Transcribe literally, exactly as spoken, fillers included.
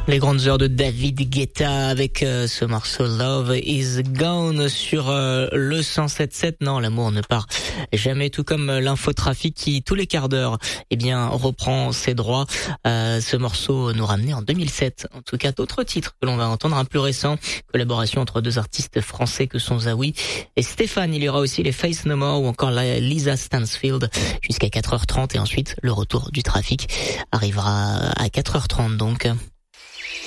Les grandes heures de David Guetta avec euh, ce morceau Love is Gone sur euh, le cent sept virgule sept. Non, l'amour ne part jamais, tout comme euh, l'infotrafic qui, tous les quarts d'heure, eh bien, reprend ses droits. Euh, ce morceau nous ramenait en deux mille sept. En tout cas, d'autres titres que l'on va entendre, un plus récent, collaboration entre deux artistes français que sont Zawi et Stéphane. Il y aura aussi les Face No More ou encore la Lisa Stansfield jusqu'à quatre heures trente et ensuite le retour du trafic arrivera à quatre heures trente donc.